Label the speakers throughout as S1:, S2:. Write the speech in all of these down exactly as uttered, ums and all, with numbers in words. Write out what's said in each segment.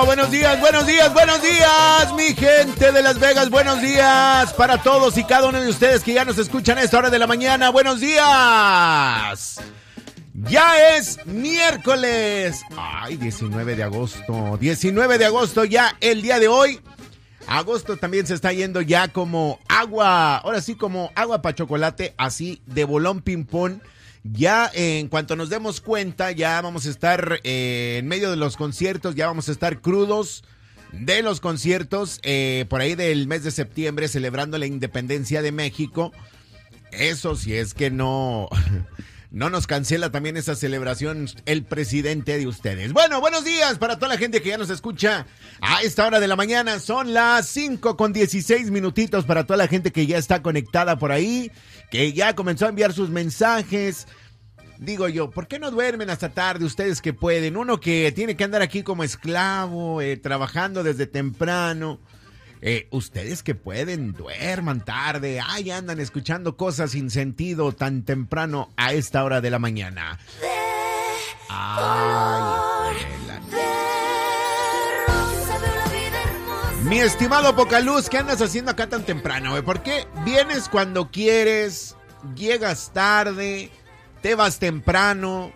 S1: Buenos días, buenos días, buenos días, mi gente de Las Vegas, buenos días para todos y cada uno de ustedes que ya nos escuchan a esta hora de la mañana, buenos días. Ya es miércoles, ay, diecinueve de agosto, diecinueve de agosto ya el día de hoy. Agosto también se está yendo ya como agua, ahora sí como agua para chocolate, así de bolón ping-pong. Ya eh, en cuanto nos demos cuenta, ya vamos a estar eh, en medio de los conciertos, ya vamos a estar crudos de los conciertos, eh, por ahí del mes de septiembre, celebrando la independencia de México. Eso si es que no, no nos cancela también esa celebración el presidente de ustedes. Bueno, buenos días para toda la gente que ya nos escucha a esta hora de la mañana. Son las cinco con dieciséis minutitos para toda la gente que ya está conectada por ahí, que ya comenzó a enviar sus mensajes. Digo yo, ¿por qué no duermen hasta tarde ustedes que pueden? Uno que tiene que andar aquí como esclavo, eh, trabajando desde temprano. Eh, ustedes que pueden, duerman tarde. Ay, andan escuchando cosas sin sentido tan temprano a esta hora de la mañana. Ay, mi estimado Pocaluz, ¿qué andas haciendo acá tan temprano, güey? ¿Por qué vienes cuando quieres, llegas tarde, te vas temprano?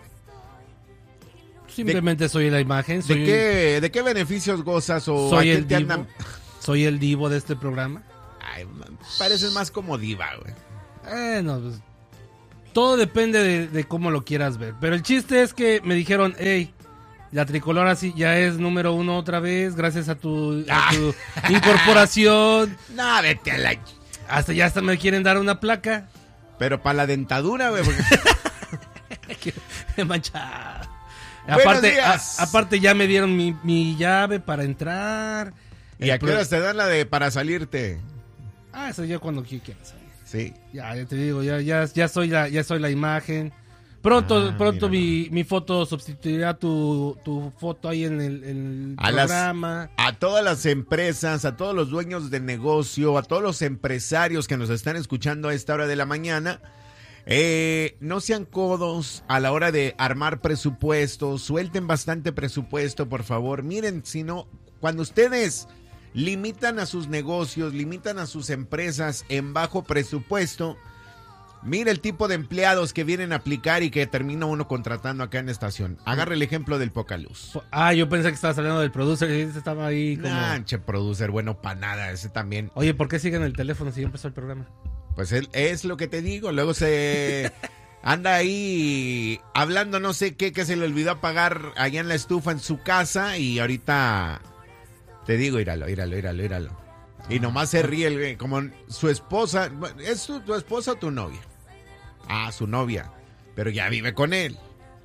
S2: Simplemente de, soy la imagen. Soy
S1: ¿de, qué, ¿De qué beneficios gozas? O
S2: soy el
S1: te
S2: divo.
S1: Andan...
S2: Soy el divo de este programa.
S1: Ay, pareces más como diva, güey.
S2: Eh, no, pues, todo depende de, de cómo lo quieras ver. Pero el chiste es que me dijeron, hey, la tricolor así ya es número uno otra vez, gracias a tu, a tu incorporación.
S1: No, vete a la...
S2: Hasta ya hasta me quieren dar una placa.
S1: Pero para la dentadura, güey. Porque...
S2: Qué manchada. Aparte, a, aparte ya me dieron mi, mi llave para entrar.
S1: ¿Y a qué horas te dan la de para salirte?
S2: Ah, eso ya cuando quieras salir.
S1: Sí.
S2: Ya, ya te digo, ya, ya, ya soy la, ya soy la imagen. Pronto, ah, pronto mi, mi foto sustituirá tu, tu foto ahí en el, en el
S1: a
S2: programa.
S1: Las, a todas las empresas, a todos los dueños de negocio, a todos los empresarios que nos están escuchando a esta hora de la mañana, eh, no sean codos a la hora de armar presupuestos, suelten bastante presupuesto, por favor. Miren, si no, cuando ustedes limitan a sus negocios, limitan a sus empresas en bajo presupuesto, mira el tipo de empleados que vienen a aplicar y que termina uno contratando acá en la estación. Agarra el ejemplo del Pocaluz.
S2: Ah, yo pensé que estabas hablando del producer. Estaba ahí como...
S1: Nah, che, producer, bueno, para nada, ese también.
S2: Oye, ¿por qué siguen el teléfono si ya empezó el programa?
S1: Pues él, es lo que te digo, luego se... anda ahí hablando no sé qué, que se le olvidó apagar allá en la estufa en su casa y ahorita... Te digo, íralo, íralo, íralo, íralo. Y nomás se ríe, el, como su esposa. ¿Es tu, tu esposa o tu novia? Ah, su novia. Pero ya vive con él.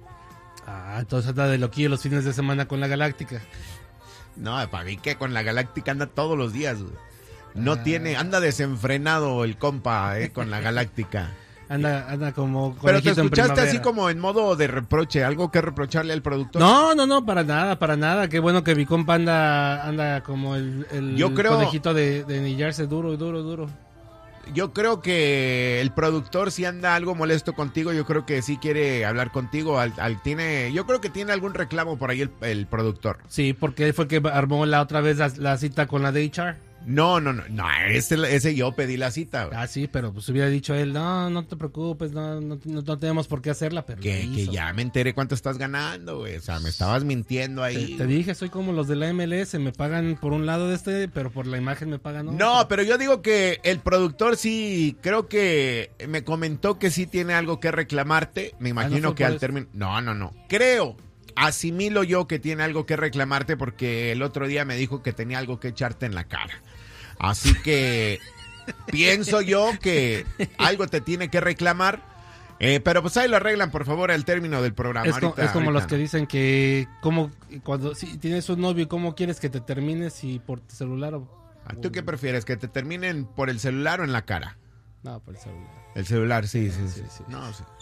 S2: Ah, entonces anda de loquillo los fines de semana con la Galáctica.
S1: No, para mí que con la Galáctica anda todos los días. No
S2: ah.
S1: tiene, anda desenfrenado el compa eh, con la Galáctica.
S2: Anda, anda como...
S1: Pero te escuchaste así como en modo de reproche, algo que reprocharle al productor.
S2: No, no, no, para nada, para nada. Qué bueno que mi compa anda, anda como el, el
S1: yo creo,
S2: conejito de, de nillarse duro, duro, duro.
S1: Yo creo que el productor si anda algo molesto contigo, yo creo que sí quiere hablar contigo. Al, al tiene, yo creo que tiene algún reclamo por ahí el, el productor.
S2: Sí, porque él fue el que armó la otra vez la, la cita con la de H R.
S1: No, no, no, no, ese, ese yo pedí la cita. Güey.
S2: Ah, sí, pero pues hubiera dicho él, no, no te preocupes, no, no, no, no tenemos por qué hacerla, pero
S1: que, que ya me enteré cuánto estás ganando, güey, o sea, me estabas mintiendo ahí.
S2: Te, te dije, soy como los de la M L S, me pagan por un lado de este, pero por la imagen me pagan otro.
S1: No, pero yo digo que el productor sí, creo que me comentó que sí tiene algo que reclamarte, me imagino ah, no que al término... No, no, no, creo... Asimilo yo que tiene algo que reclamarte porque el otro día me dijo que tenía algo que echarte en la cara. Así que pienso yo que algo te tiene que reclamar. Eh, pero pues ahí lo arreglan, por favor, al término del programa.
S2: Es,
S1: ahorita,
S2: co es como
S1: ahorita
S2: los que dicen que como cuando si tienes un novio, ¿cómo quieres que te termines si por tu celular o...?
S1: ¿Tú qué prefieres? ¿Que te terminen por el celular o en la cara?
S2: No, por el celular.
S1: El celular, sí, sí, sí.
S2: sí, sí.
S1: No, sí.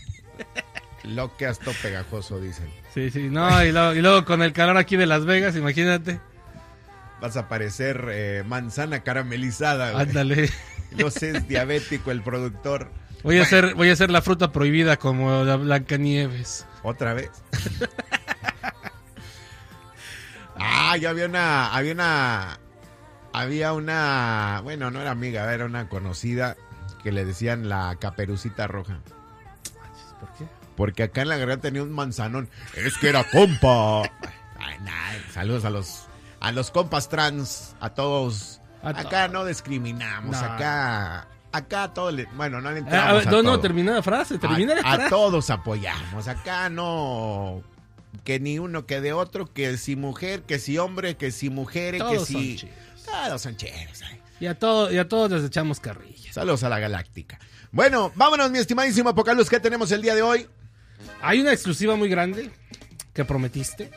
S1: Lo que hasta pegajoso, dicen.
S2: Sí, sí, no, y luego, y luego con el calor aquí de Las Vegas, imagínate.
S1: Vas a parecer eh, manzana caramelizada. Güey.
S2: Ándale.
S1: No sé, es diabético el productor.
S2: Voy a hacer, voy a hacer la fruta prohibida como la Blancanieves.
S1: ¿Otra vez? Ah, ya había una, había una, había una, bueno, no era amiga, era una conocida que le decían la Caperucita Roja.
S2: ¿Por qué?
S1: Porque acá en la guerra tenía un manzanón. Es que era compa. Ay, nah, saludos a los, a los compas trans, a todos.
S2: A to-
S1: Acá no discriminamos,
S2: No.
S1: acá, acá todo le, bueno, no le
S2: Ah,
S1: entramos
S2: a ver,
S1: a
S2: no,
S1: todo.
S2: no, termina la frase, termina la
S1: A, a
S2: frase.
S1: todos apoyamos, acá no, que ni uno que de otro, que si mujer, que si hombre, que si mujer, que
S2: Todos
S1: si...
S2: son chidos.
S1: Todos son chéveres. Ay.
S2: Y a, todo, y a todos les echamos carrillas.
S1: Saludos a la galáctica. Bueno, vámonos, mi estimadísimo Apocaluz, ¿qué tenemos el día de hoy?
S2: Hay una exclusiva muy grande que prometiste.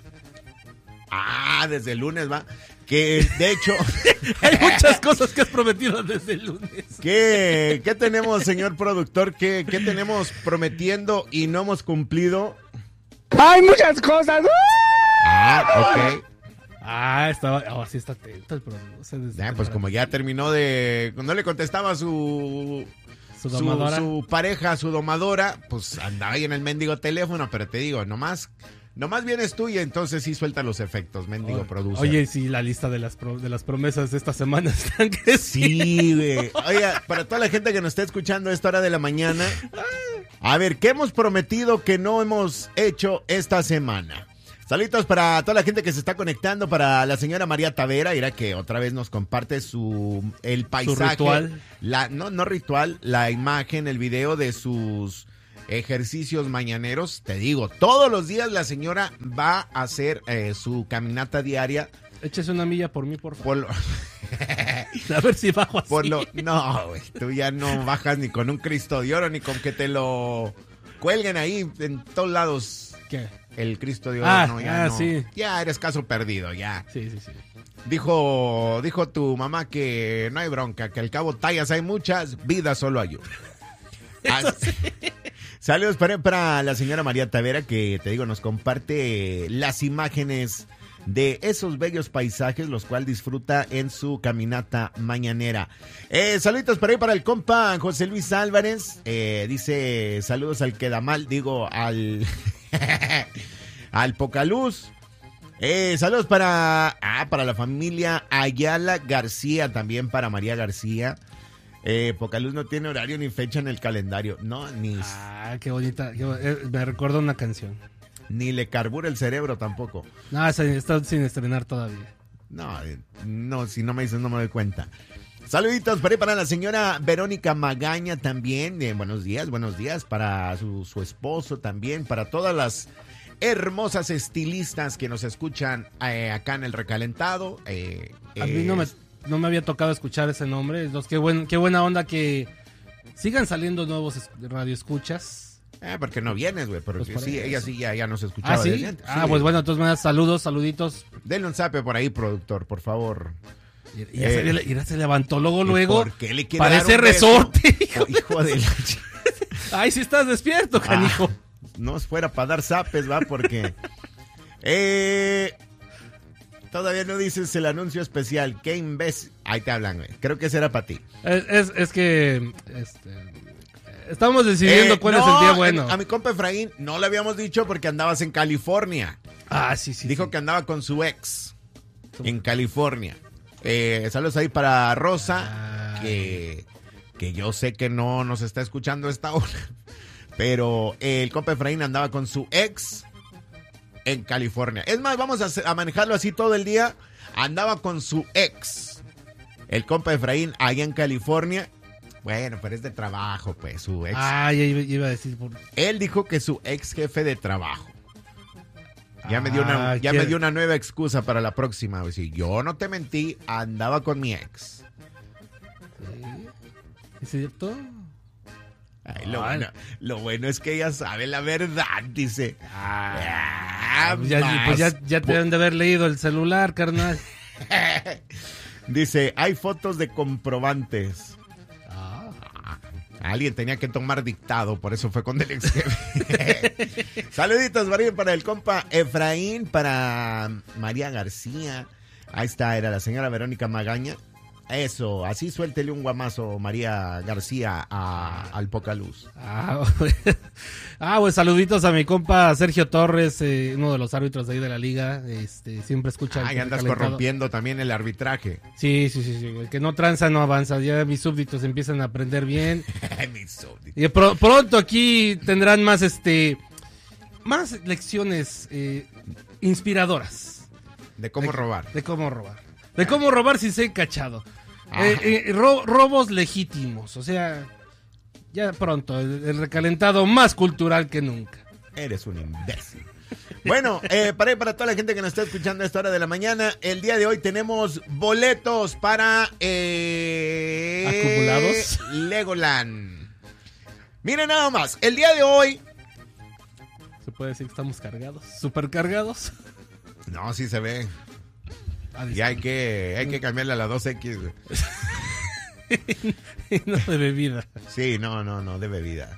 S1: Ah, desde el lunes, va. Que, de hecho...
S2: Hay muchas cosas que has prometido desde el lunes.
S1: ¿Qué, qué tenemos, señor productor? ¿Qué, ¿Qué tenemos prometiendo y no hemos cumplido?
S3: Hay muchas cosas.
S1: Ah, ok.
S2: Ah, estaba, oh, sí está atento el productor.
S1: Ya, pues como ya terminó de... Cuando le contestaba a su...
S2: Su
S1: Su,
S2: domadora.
S1: su pareja, su domadora, pues andaba ahí en el mendigo teléfono, pero te digo, nomás, nomás vienes tú y entonces sí suelta los efectos, mendigo
S2: Oye,
S1: producer.
S2: Oye, sí, la lista de las, pro- de las promesas de esta semana están que
S1: Sí, güey. Oiga, para toda la gente que nos está escuchando a esta hora de la mañana, a ver, ¿qué hemos prometido que no hemos hecho esta semana? Saludos para toda la gente que se está conectando, para la señora María Tavera, irá que otra vez nos comparte su el paisaje,
S2: ritual.
S1: la no no ritual, la imagen, el video de sus ejercicios mañaneros. Te digo, todos los días la señora va a hacer eh, su caminata diaria.
S2: Échese una milla por mí, por favor.
S1: Por lo,
S2: A ver si bajo así.
S1: por lo, no, güey, tú ya no bajas ni con un Cristo de oro ni con que te lo cuelguen ahí en todos lados.
S2: ¿Qué?
S1: El Cristo de oro,
S2: Ah,
S1: no, ya
S2: ah,
S1: no.
S2: sí.
S1: Ya eres caso perdido, ya.
S2: Sí, sí, sí.
S1: Dijo, dijo tu mamá que no hay bronca, que al cabo tallas hay muchas, vidas solo hay una. Ah, saludos para, para la señora María Tavera, que te digo, nos comparte las imágenes de esos bellos paisajes, los cuales disfruta en su caminata mañanera. Eh, saluditos para ahí para el compa José Luis Álvarez. Eh, dice, saludos al Quedamal, digo, al... al Pocaluz. Eh, saludos para, ah, para la familia Ayala García, también para María García. Eh, Pocaluz no tiene horario ni fecha en el calendario. No, ni,
S2: Ah, qué bonita. qué bo- eh, me recuerda una canción.
S1: ni le carbura el cerebro tampoco.
S2: No, esa está sin estrenar todavía.
S1: No, eh, no, si no me dices no me doy cuenta. Saluditos para, para la señora Verónica Magaña también. Eh, buenos días, buenos días para su, su esposo también, para todas las hermosas estilistas que nos escuchan eh, acá en el recalentado. Eh,
S2: A mí no me, no me había tocado escuchar ese nombre. Los, qué, buen, qué buena onda que sigan saliendo nuevos es- radioescuchas.
S1: Eh, porque no vienes, güey, porque
S2: Pues por
S1: sí,
S2: eso.
S1: ella sí ya, ya nos escuchaba.
S2: Ah, sí.
S1: desde antes.
S2: Ah,
S1: Sí.
S2: pues bueno, entonces me das saludos, saluditos.
S1: Denle un zape por ahí, productor, por favor.
S2: Y, y ya,
S1: Eh.
S2: se, y ya se levantó luego,
S1: ¿Y
S2: luego.
S1: por qué le quiere
S2: Parece
S1: dar un beso?
S2: resorte.
S1: Oh, hijo de la ch-
S2: Ay, sí estás despierto, canijo.
S1: Ah, no es fuera para dar zapes, va, porque... eh, todavía no dices el anuncio especial. Qué imbécil. Ahí te hablan, güey. Creo que ese era para ti.
S2: Es, es, es que este, estamos decidiendo
S1: Eh,
S2: cuál
S1: no,
S2: es el día bueno.
S1: A mi compa Efraín no le habíamos dicho porque andabas en California.
S2: Ah, sí, sí.
S1: Dijo
S2: sí.
S1: que andaba con su ex en California. Eh, saludos ahí para Rosa,
S2: Ay.
S1: que, que yo sé que no nos está escuchando a esta hora. Pero eh, el compa Efraín andaba con su ex en California. Es más, vamos a, hacer- a manejarlo así todo el día. Andaba con su ex. El compa Efraín allá en California. Bueno, pero es de trabajo, pues, su ex.
S2: Ah, ya iba, iba a decir. Por...
S1: Él dijo que su ex jefe de trabajo. Ya, me dio una,
S2: Ah,
S1: ya
S2: ¿quién?
S1: me dio una nueva excusa para la próxima. Voy a decir, yo no te mentí, andaba con mi ex.
S2: ¿Es cierto?
S1: Ay, lo,
S2: Ay.
S1: bueno, lo bueno es que ella sabe la verdad, dice. Ah,
S2: Pues ya, pues ya, ya te deben de haber leído el celular, carnal.
S1: Dice, hay fotos de comprobantes.
S2: Ah.
S1: Alguien tenía que tomar dictado, por eso fue con el ex jefe. Saluditos, María, para el compa Efraín, para María García. Ahí está, era la señora Verónica Magaña. Eso, así suéltele un guamazo, María García, a, al Pocaluz.
S2: Ah, ah, pues saluditos a mi compa Sergio Torres, eh, uno de los árbitros de ahí de la liga. Este, siempre escucha.
S1: Ay, andas
S2: recalentado.
S1: corrompiendo también el arbitraje.
S2: Sí, sí, sí, sí. El que no tranza no avanza. Ya mis súbditos empiezan a aprender bien.
S1: Mis súbditos.
S2: Y pro- pronto aquí tendrán más, este, más lecciones eh, inspiradoras.
S1: De cómo
S2: de,
S1: robar.
S2: De cómo robar. De cómo robar sin ser cachado.
S1: Ah.
S2: Eh, eh, ro- robos legítimos. O sea, ya pronto. El, el recalentado más cultural que nunca.
S1: Eres un imbécil. Bueno, eh, para, para toda la gente que nos está escuchando a esta hora de la mañana, el día de hoy tenemos boletos para eh,
S2: ¿Acumulados?
S1: Legoland. Miren nada más, el día de hoy...
S2: ¿Se puede decir que estamos cargados? ¿Supercargados?
S1: No, sí se ve.
S2: Ah,
S1: Y hay que, hay que cambiarle a la dos equis.
S2: no de bebida.
S1: Sí, no, no, no, de bebida.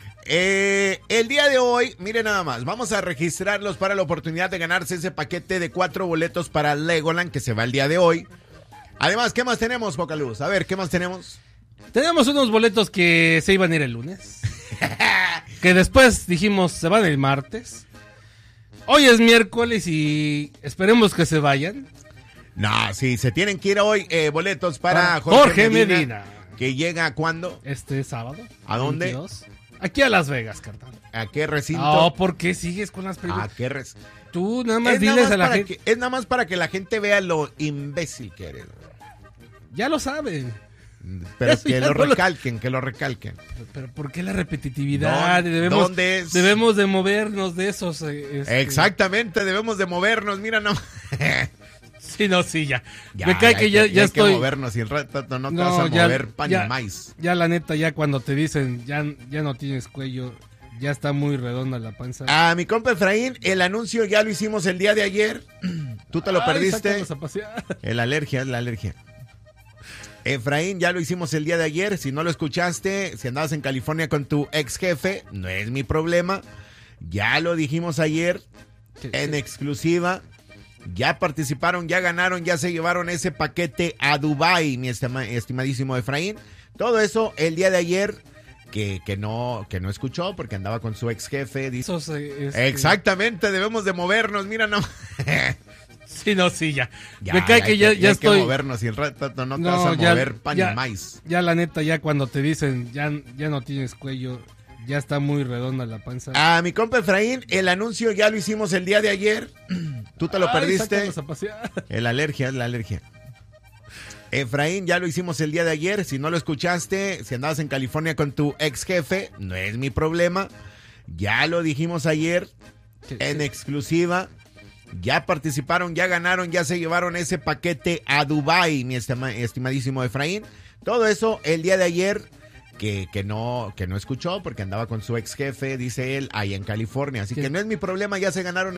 S1: Eh, el día de hoy, miren nada más, vamos a registrarlos para la oportunidad de ganarse ese paquete de cuatro boletos para Legoland que se va el día de hoy. Además, ¿qué más tenemos, Pocaluz? A ver, ¿qué más tenemos?
S2: Tenemos unos boletos que se iban a ir el lunes. Que después dijimos se van el martes. Hoy es miércoles y esperemos que se vayan.
S1: No, sí, se tienen que ir hoy eh, boletos para
S2: Para
S1: Jorge,
S2: Jorge
S1: Medina,
S2: Medina.
S1: Que llega ¿cuándo?
S2: Este sábado.
S1: ¿A dónde?
S2: veintidós. Aquí a Las Vegas, carnal.
S1: ¿A qué recinto?
S2: No, ¿por qué sigues con las
S1: ¿A
S2: preguntas?
S1: qué res-
S2: Tú nada más
S1: Es nada
S2: diles
S1: más
S2: a la
S1: para
S2: gente.
S1: que- es nada más para que la gente vea lo imbécil que eres.
S2: Ya lo saben.
S1: Pero
S2: Eso
S1: que
S2: ya
S1: lo
S2: no lo-
S1: recalquen, que lo recalquen.
S2: Pero, pero ¿por qué la repetitividad?
S1: ¿Dónde-
S2: debemos,
S1: dónde es?
S2: debemos de movernos de esos. eh, este-
S1: Exactamente, debemos de movernos, mira, no.
S2: Sí, no, sí, ya.
S1: Ya,
S2: Me cae
S1: hay
S2: que ya, ya
S1: hay
S2: estoy.
S1: que movernos y el rato no te
S2: No,
S1: vas a
S2: ya-
S1: mover pan
S2: ya-
S1: y maíz.
S2: Ya la neta, ya cuando te dicen ya, ya no tienes cuello, ya está muy redonda la panza.
S1: A mi compa Efraín, el anuncio ya lo hicimos el día de ayer. Tú te lo
S2: Ay,
S1: perdiste.
S2: sácanos a pasear.
S1: El alergia, es la alergia. Efraín, ya lo hicimos el día de ayer. Si no lo escuchaste, si andabas en California con tu ex jefe, no es mi problema. Ya lo dijimos ayer en exclusiva. Ya participaron, ya ganaron, ya se llevaron ese paquete a Dubái, mi estima- estimadísimo Efraín. Todo eso el día de ayer que, que, no, que no escuchó porque andaba con su ex jefe. Dice,
S2: Esos, eh, este-
S1: exactamente, debemos de movernos. Mira, no.
S2: Sí, no, sí, ya.
S1: Ya,
S2: Me cae que ya, ya
S1: hay
S2: estoy.
S1: que movernos y el rato no te
S2: No,
S1: vas a
S2: ya-
S1: mover pan
S2: ya-
S1: y maíz.
S2: Ya la neta, ya cuando te dicen ya, ya no tienes cuello, ya está muy redonda la panza.
S1: A mi compa Efraín, el anuncio ya lo hicimos el día de ayer. Tú te lo
S2: Ay,
S1: perdiste.
S2: sácanos a pasear.
S1: El alergia, es la alergia. Efraín, ya lo hicimos el día de ayer. Si no lo escuchaste, si andabas en California con tu ex jefe, no es mi problema. Ya lo dijimos ayer en exclusiva. Ya participaron, ya ganaron, ya se llevaron ese paquete a Dubái, mi estima- estimadísimo Efraín. Todo eso el día de ayer que, que, no, que no escuchó porque andaba con su ex jefe, dice él, ahí en California. Así
S2: ¿Qué?
S1: que no es mi problema, ya se ganaron